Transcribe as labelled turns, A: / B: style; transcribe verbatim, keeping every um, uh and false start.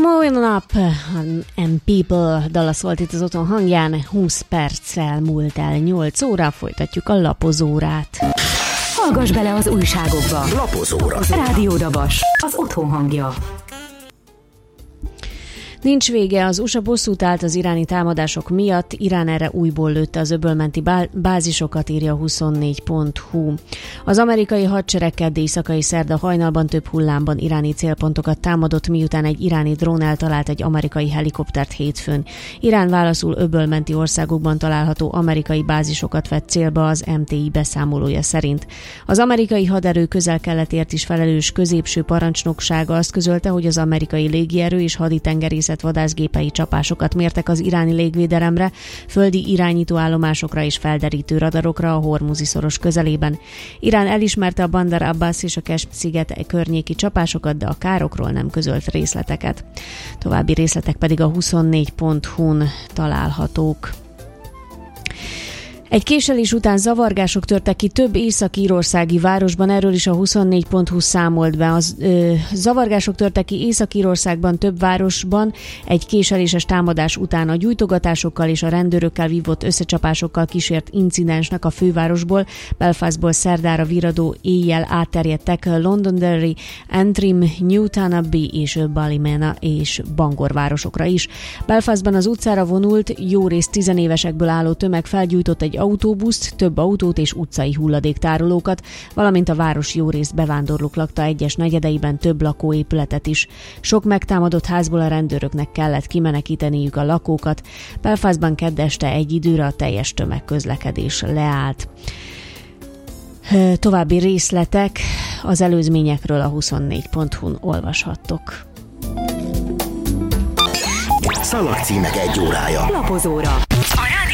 A: Moving Up and People dala szólt itt az Otthon hangján, húsz perccel múlt el nyolc óra, folytatjuk a lapozórát.
B: Hallgass bele az újságokba.
C: Lapozóra.
B: Rádió Dabas, az Otthon hangja.
A: Nincs vége, az u es á bosszút állt az iráni támadások miatt, Irán erre újból lőtte az öbölmenti bázisokat, írja huszonnégy pont hú. Az amerikai hadsereg kedd éjszakai szerda hajnalban több hullámban iráni célpontokat támadott, miután egy iráni drón eltalált egy amerikai helikoptert hétfőn. Irán válaszul öbölmenti országokban található amerikai bázisokat vett célba, az em té i beszámolója szerint. Az amerikai haderő közel-keletért is felelős középső parancsnoksága azt közölte, hogy az amerikai légierő és haditengerészet vadászgépei csapásokat mértek az iráni légvédelemre, földi irányítóállomásokra és felderítő radarokra a Hormuzi szoros közelében. Irán elismerte a Bandar Abbas és a Kesm-sziget környéki csapásokat, de a károkról nem közölt részleteket. További részletek pedig a huszonnégy pont hú-n találhatók. Egy késelés után zavargások törtek ki több észak-írországi városban, erről is a huszonnégy pont hú számolt be. Az, ö, zavargások törtek ki Észak-Írországban több városban egy késeléses támadás után. A gyújtogatásokkal és a rendőrökkel vívott összecsapásokkal kísért incidensnek a fővárosból, Belfastból szerdára viradó éjjel átterjedtek Londonderry, Antrim, Newtownabbey és Ballymena és Bangor városokra is. Belfastban az utcára vonult, jórészt tizenévesekből álló tömeg felgyújtott egy autóbuszt, több autót és utcai hulladéktárolókat, valamint a város jórészt bevándorlók lakta egyes negyedeiben több lakóépületet is. Sok megtámadott házból a rendőröknek kellett kimenekíteniük a lakókat. Belfastban kedd este egy időre a teljes tömegközlekedés leállt. További részletek az előzményekről a huszonnégy pont hú-n olvashattok.
C: Szalagcímek egy órája.
B: Lapozóra.
D: A